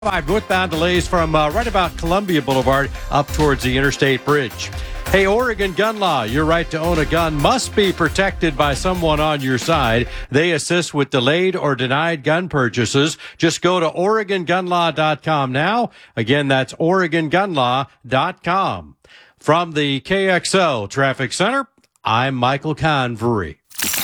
Northbound delays from right about Columbia Boulevard up towards the Interstate Bridge. Hey, Oregon Gun Law. Your right to own a gun must be protected by someone on your side. They assist with delayed or denied gun purchases. Just go to OregonGunLaw.com now. Again, that's OregonGunLaw.com. From the KXL Traffic Center, I'm Michael Convery.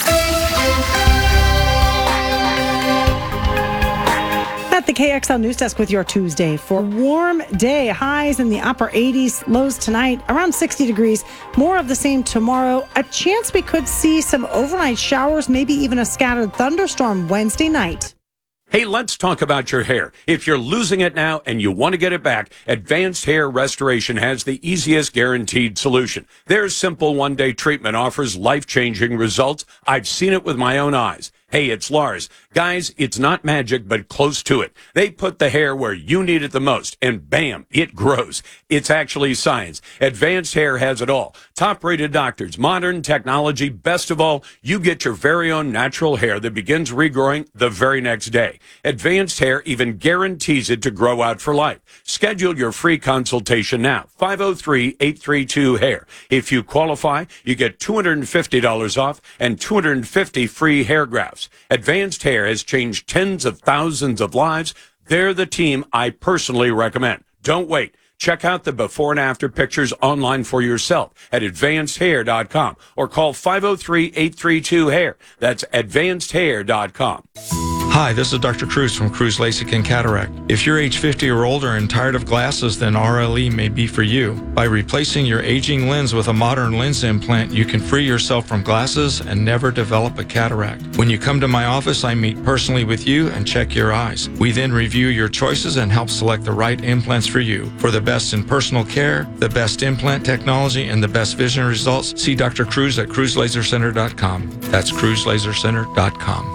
At the KXL News Desk with your Tuesday for a warm day. Highs in the upper 80s, lows tonight around 60 degrees. More of the same tomorrow. A chance we could see some overnight showers, maybe even a scattered thunderstorm Wednesday night. Hey, let's talk about your hair. If you're losing it now and you want to get it back, Advanced Hair Restoration has the easiest guaranteed solution. Their simple one-day treatment offers life-changing results. I've seen it with my own eyes. Hey, it's Lars. Guys, it's not magic, but close to it. They put the hair where you need it the most, and bam, it grows. It's actually science. Advanced Hair has it all. Top-rated doctors, modern technology. Best of all, you get your very own natural hair that begins regrowing the very next day. Advanced Hair even guarantees it to grow out for life. Schedule your free consultation now. 503-832-HAIR. If you qualify, you get $250 off and 250 free hair grafts. Advanced Hair has changed tens of thousands of lives. They're the team I personally recommend. Don't wait. Check out the before and after pictures online for yourself at advancedhair.com or call 503-832-HAIR. That's advancedhair.com. Hi, this is Dr. Cruz from Cruz LASIK and Cataract. If you're age 50 or older and tired of glasses, then RLE may be for you. By replacing your aging lens with a modern lens implant, you can free yourself from glasses and never develop a cataract. When you come to my office, I meet personally with you and check your eyes. We then review your choices and help select the right implants for you. For the best in personal care, the best implant technology, and the best vision results, see Dr. Cruz at CruzLaserCenter.com. That's CruzLaserCenter.com.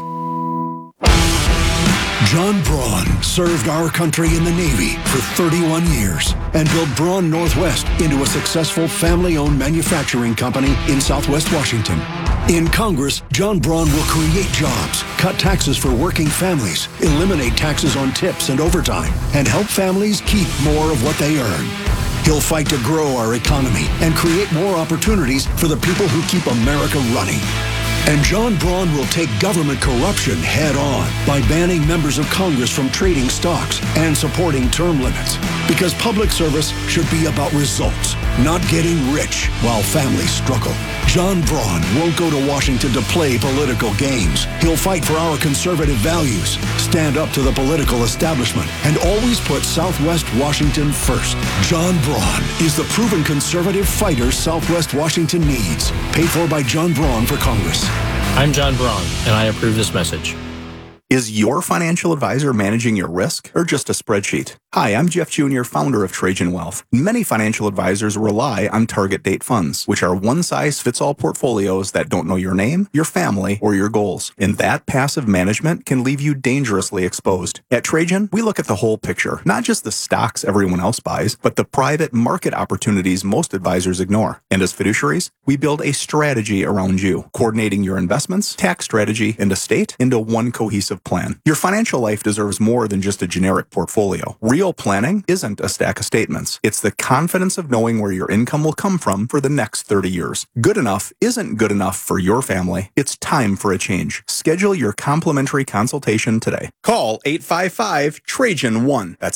John Braun served our country in the Navy for 31 years and built Braun Northwest into a successful family-owned manufacturing company in Southwest Washington. In Congress, John Braun will create jobs, cut taxes for working families, eliminate taxes on tips and overtime, and help families keep more of what they earn. He'll fight to grow our economy and create more opportunities for the people who keep America running. And John Braun will take government corruption head on by banning members of Congress from trading stocks and supporting term limits. Because public service should be about results, not getting rich while families struggle. John Braun won't go to Washington to play political games. He'll fight for our conservative values, stand up to the political establishment, and always put Southwest Washington first. John Braun is the proven conservative fighter Southwest Washington needs. Paid for by John Braun for Congress. I'm John Braun, and I approve this message. Is your financial advisor managing your risk or just a spreadsheet? Hi, I'm Jeff Jr., founder of Trajan Wealth. Many financial advisors rely on target date funds, which are one-size-fits-all portfolios that don't know your name, your family, or your goals. And that passive management can leave you dangerously exposed. At Trajan, we look at the whole picture, not just the stocks everyone else buys, but the private market opportunities most advisors ignore. And as fiduciaries, we build a strategy around you, coordinating your investments, tax strategy, and estate into one cohesive plan. Your financial life deserves more than just a generic portfolio. Real planning isn't a stack of statements. It's the confidence of knowing where your income will come from for the next 30 years. Good enough isn't good enough for your family. It's time for a change. Schedule your complimentary consultation today. Call 855-TRAJAN-1. That's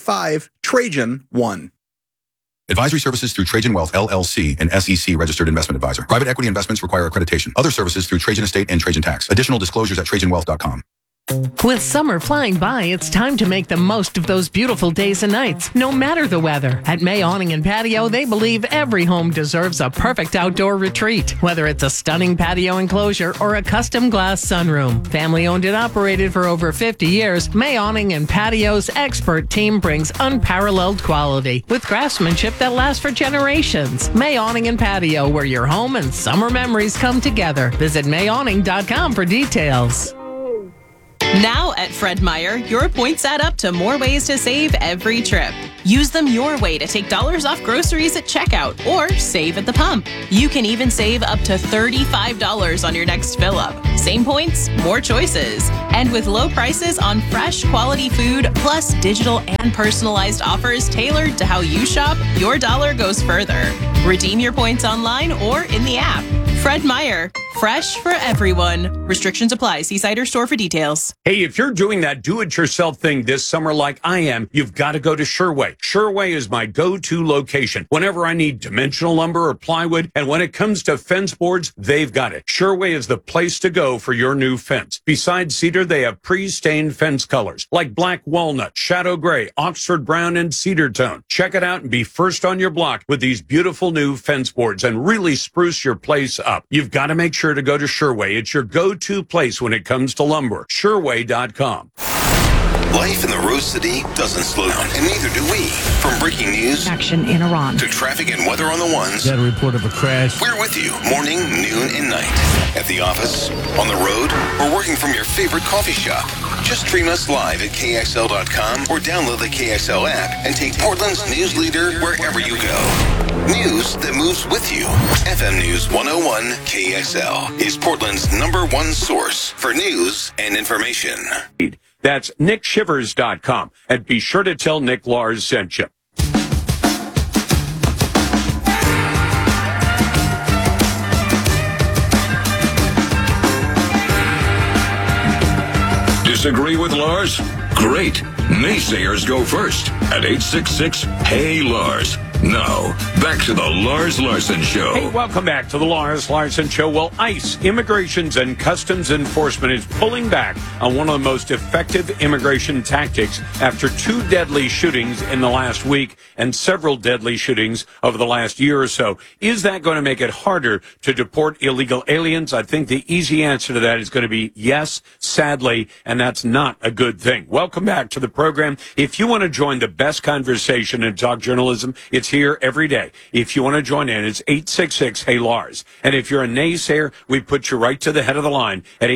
855-TRAJAN-1. Advisory services through Trajan Wealth, LLC, an SEC registered investment advisor. Private equity investments require accreditation. Other services through Trajan Estate and Trajan Tax. Additional disclosures at TrajanWealth.com. With summer flying by, it's time to make the most of those beautiful days and nights, no matter the weather. At May Awning and Patio, they believe every home deserves a perfect outdoor retreat, whether it's a stunning patio enclosure or a custom glass sunroom. Family owned and operated for over 50 years, May Awning and Patio's expert team brings unparalleled quality with craftsmanship that lasts for generations. May Awning and Patio, where your home and summer memories come together. Visit mayawning.com for details. Now at Fred Meyer, your points add up to more ways to save every trip. Use them your way to take dollars off groceries at checkout or save at the pump. You can even save up to $35 on your next fill-up. Same points, more choices. And with low prices on fresh, quality food, plus digital and personalized offers tailored to how you shop, your dollar goes further. Redeem your points online or in the app. Fred Meyer, fresh for everyone. Restrictions apply. See site or store for details. Hey, if you're doing that do-it-yourself thing this summer like I am, you've got to go to Sherway. Sherway is my go-to location whenever I need dimensional lumber or plywood, and when it comes to fence boards, they've got it. Sherway is the place to go for your new fence. Besides cedar, they have pre-stained fence colors like black walnut, shadow gray, Oxford brown, and cedar tone. Check it out and be first on your block with these beautiful new fence boards and really spruce your place up. You've got to make sure to go to Sherway. It's your go-to place when it comes to lumber. Sherway.com. Life in the Rose City doesn't slow down, and neither do we. From breaking news, Action in Iran, to traffic and weather on the ones, got a report of a crash. We're with you morning, noon, and night. At the office, on the road, or working from your favorite coffee shop. Just stream us live at KXL.com or download the KXL app and take Portland's news leader wherever you go. News that moves with you. FM News 101 KXL is Portland's #1 source for news and information. That's nickshivers.com. And be sure to tell Nick Lars sent you. Disagree with Lars? Great. Naysayers go first at 866-HEY-LARS. Now, back to the Lars Larson Show. Hey, welcome back to the Lars Larson Show. Well, ICE, Immigrations and Customs Enforcement, is pulling back on one of the most effective immigration tactics after 2 deadly shootings in the last week and several deadly shootings over the last year or so. Is that going to make it harder to deport illegal aliens? I think the easy answer to that is going to be yes, sadly, and that's not a good thing. Welcome back to the program. If you want to join the best conversation in talk journalism, it's here every day. If you want to join in, it's 866-HEY-LARS. And if you're a naysayer, we put you right to the head of the line at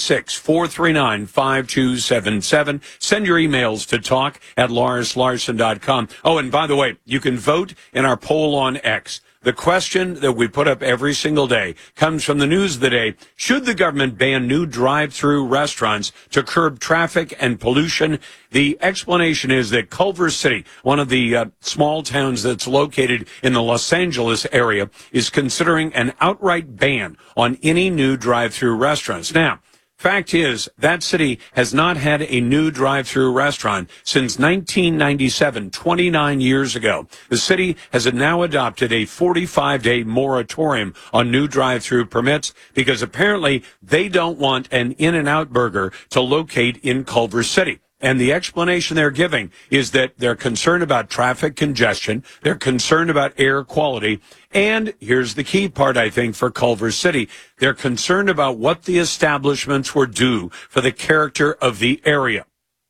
866-439-5277. Send your emails to talk@larslarson.com. Oh, and by the way, you can vote in our poll on X. The question that we put up every single day comes from the news of the day. Should the government ban new drive-through restaurants to curb traffic and pollution? The explanation is that Culver City, one of the small towns that's located in the Los Angeles area, is considering an outright ban on any new drive-through restaurants. Now, fact is, that city has not had a new drive-through restaurant since 1997, 29 years ago. The city has now adopted a 45-day moratorium on new drive-through permits because apparently they don't want an In-N-Out Burger to locate in Culver City. And the explanation they're giving is that they're concerned about traffic congestion, they're concerned about air quality, and here's the key part, I think, for Culver City. They're concerned about what the establishments will do for the character of the area.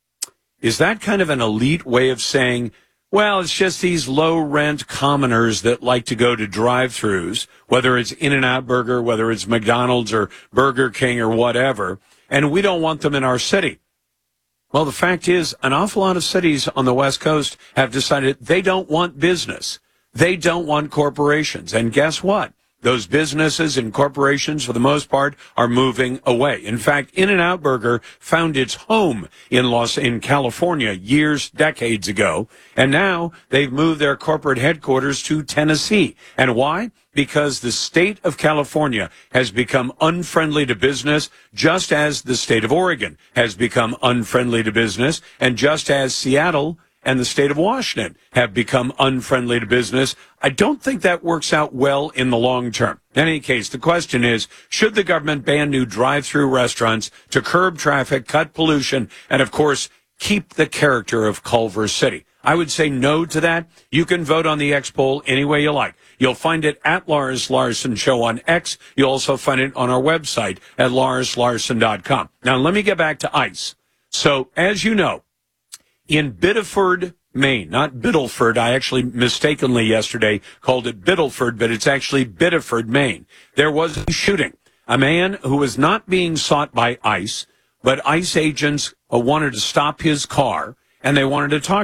Is that kind of an elite way of saying, well, it's just these low-rent commoners that like to go to drive-thrus, whether it's In-N-Out Burger, whether it's McDonald's or Burger King or whatever, and we don't want them in our city? Well, the fact is, an awful lot of cities on the West Coast have decided they don't want business. They don't want corporations. And guess what? Those businesses and corporations, for the most part, are moving away. In fact, In-N-Out Burger found its home in California decades ago, and now they've moved their corporate headquarters to Tennessee. And why? Because the state of California has become unfriendly to business, just as the state of Oregon has become unfriendly to business, and just as Seattle and the state of Washington have become unfriendly to business. I don't think that works out well in the long term. In any case, the question is, should the government ban new drive-through restaurants to curb traffic, cut pollution, and, of course, keep the character of Culver City? I would say no to that. You can vote on the X poll any way you like. You'll find it at Lars Larson Show on X. You'll also find it on our website at larslarson.com. Now, let me get back to ICE. So, as you know, in Biddeford, Maine, not Biddleford. I actually mistakenly yesterday called it Biddleford, but it's actually Biddeford, Maine. There was a shooting. A man who was not being sought by ICE, but ICE agents wanted to stop his car, and they wanted to talk to him.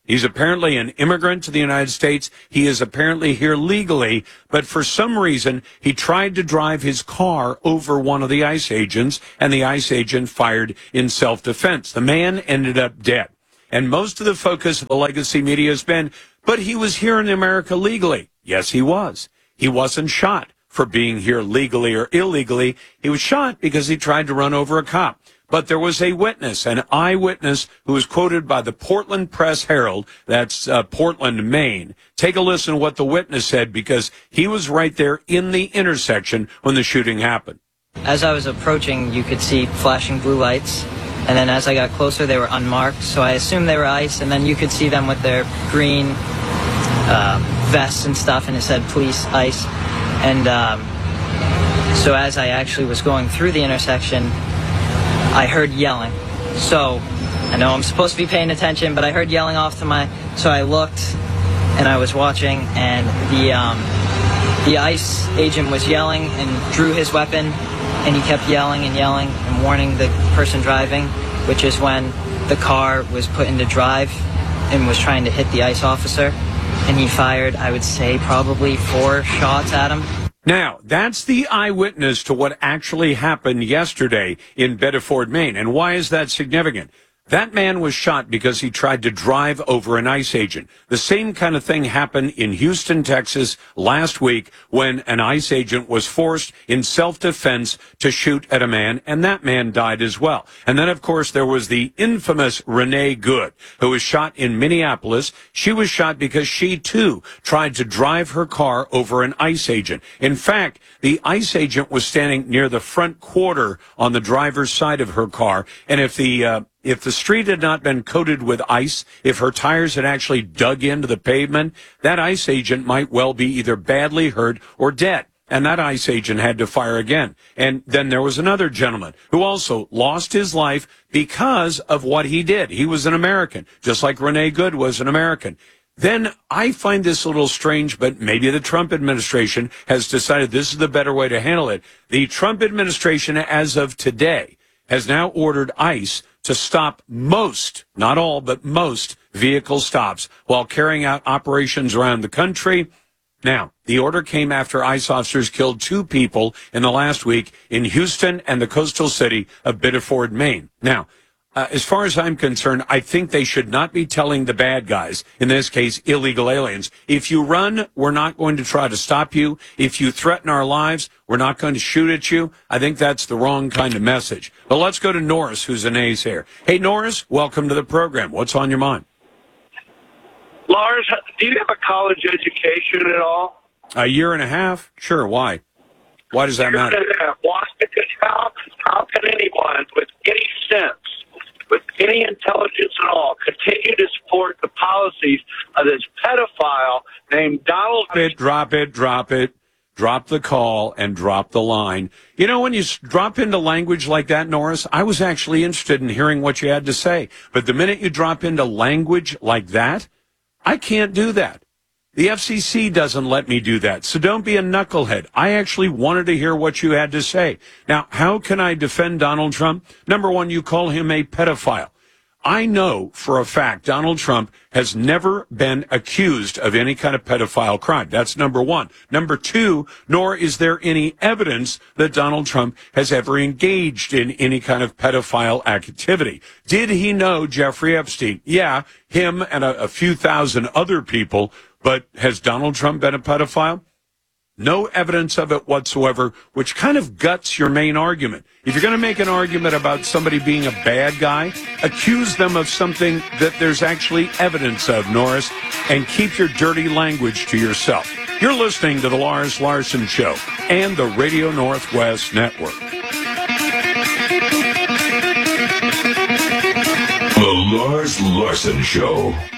He's apparently an immigrant to the United States. He is apparently here legally, but for some reason, he tried to drive his car over one of the ICE agents, and the ICE agent fired in self-defense. The man ended up dead. And most of the focus of the legacy media has been, but he was here in America legally. Yes, he was. He wasn't shot for being here legally or illegally. He was shot because he tried to run over a cop. But there was a witness, an eyewitness, who was quoted by the Portland Press-Herald. That's Portland, Maine. Take a listen to what the witness said, because he was right there in the intersection when the shooting happened. As I was approaching, you could see flashing blue lights. And then as I got closer, they were unmarked. So I assumed they were ICE. And then you could see them with their green vests and stuff. And it said police, ICE. And so as I actually was going through the intersection, I heard yelling. So I know I'm supposed to be paying attention, but I heard yelling off to my... So I looked, and I was watching, and the ICE agent was yelling and drew his weapon, and he kept yelling and warning the person driving, which is when the car was put into drive and was trying to hit the ICE officer. And he fired, I would say, probably 4 shots at him. Now, that's the eyewitness to what actually happened yesterday in Bedford, Maine. And why is that significant? That man was shot because he tried to drive over an ICE agent. The same kind of thing happened in Houston, Texas last week when an ICE agent was forced in self-defense to shoot at a man, and that man died as well. And then, of course, there was the infamous Renee Good, who was shot in Minneapolis. She was shot because she, too, tried to drive her car over an ICE agent. In fact, the ICE agent was standing near the front quarter on the driver's side of her car, and if the street had not been coated with ice, if her tires had actually dug into the pavement, that ICE agent might well be either badly hurt or dead. And that ICE agent had to fire again. And then there was another gentleman who also lost his life because of what he did. He was an American, just like Renee Good was an American. Then I find this a little strange, but maybe the Trump administration has decided this is the better way to handle it. The Trump administration, as of today, has now ordered ICE to stop most, not all, but most vehicle stops while carrying out operations around the country. Now, the order came after ICE officers killed 2 people in the last week in Houston and the coastal city of Bedford, Maine. Now, as far as I'm concerned, I think they should not be telling the bad guys, in this case, illegal aliens, if you run, we're not going to try to stop you. If you threaten our lives, we're not going to shoot at you. I think that's the wrong kind of message. But let's go to Norris, who's a naysayer. Hey, Norris, welcome to the program. What's on your mind? Lars, do you have a college education at all? A year and a half? Sure, why? Why does that matter? How can anyone with any sense, with any intelligence at all, continue to support the policies of this pedophile named Donald... Drop it. Drop the call and drop the line. You know, when you drop into language like that, Norris, I was actually interested in hearing what you had to say. But the minute you drop into language like that, I can't do that. The FCC doesn't let me do that. So don't be a knucklehead. I actually wanted to hear what you had to say. Now, how can I defend Donald Trump? Number one, you call him a pedophile. I know for a fact Donald Trump has never been accused of any kind of pedophile crime. That's number one. Number two, nor is there any evidence that Donald Trump has ever engaged in any kind of pedophile activity. Did he know Jeffrey Epstein? Yeah, him and a few thousand other people. But has Donald Trump been a pedophile? No evidence of it whatsoever, which kind of guts your main argument. If you're going to make an argument about somebody being a bad guy, accuse them of something that there's actually evidence of, Norris, and keep your dirty language to yourself. You're listening to The Lars Larson Show and the Radio Northwest Network. The Lars Larson Show.